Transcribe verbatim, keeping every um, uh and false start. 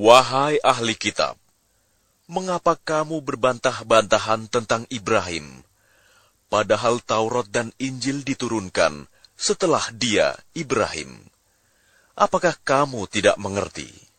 Wahai ahli kitab, mengapa kamu berbantah-bantahan tentang Ibrahim, padahal Taurat dan Injil diturunkan setelah dia, Ibrahim? Apakah kamu tidak mengerti?